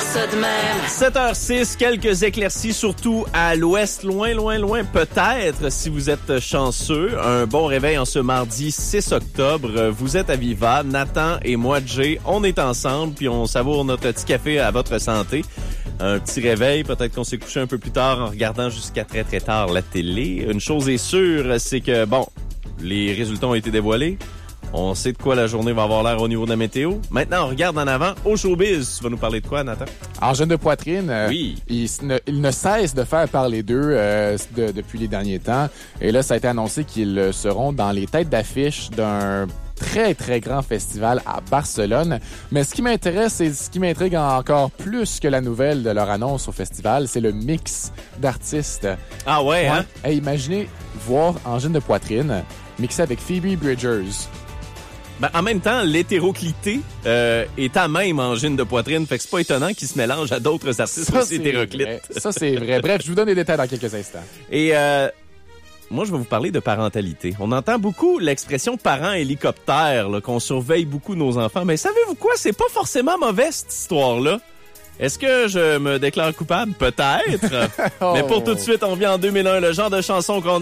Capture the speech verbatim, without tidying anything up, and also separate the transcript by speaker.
Speaker 1: ça de même.
Speaker 2: sept heures six, quelques éclaircies, surtout à l'ouest, loin, loin, loin, peut-être, si vous êtes chanceux. Un bon réveil en ce mardi six octobre. Vous êtes à Viva, Nathan et moi, Jay, on est ensemble, puis on savoure notre petit café à votre santé. Un petit réveil, peut-être qu'on s'est couché un peu plus tard en regardant jusqu'à très, très tard la télé. Une chose est sûre, c'est que, bon, les résultats ont été dévoilés. On sait de quoi la journée va avoir l'air au niveau de la météo. Maintenant, on regarde en avant au showbiz. Tu vas nous parler de quoi, Nathan?
Speaker 3: Angine de poitrine, euh,
Speaker 2: oui.
Speaker 3: il, ne, il ne cesse de faire parler d'eux euh, de, depuis les derniers temps. Et là, ça a été annoncé qu'ils seront dans les têtes d'affiche d'un très, très grand festival à Barcelone. Mais ce qui m'intéresse et ce qui m'intrigue encore plus que la nouvelle de leur annonce au festival, c'est le mix d'artistes.
Speaker 2: Ah ouais, ouais. hein?
Speaker 3: Hey, imaginez voir Angine de poitrine mixé avec Phoebe Bridgers.
Speaker 2: Ben, en même temps, l'hétéroclité euh, est à même Angine de poitrine, fait que c'est pas étonnant qu'il se mélange à d'autres artistes
Speaker 3: Ça,
Speaker 2: aussi hétéroclites.
Speaker 3: Vrai. Ça, c'est vrai. Bref, je vous donne les détails dans quelques instants.
Speaker 2: Et euh, moi, je vais vous parler de parentalité. On entend beaucoup l'expression parent hélicoptère, là, qu'on surveille beaucoup nos enfants. Mais savez-vous quoi? C'est pas forcément mauvais, cette histoire-là. Est-ce que je me déclare coupable? Peut-être. oh. Mais pour tout de suite, on vient en deux mille un, le genre de chanson qu'on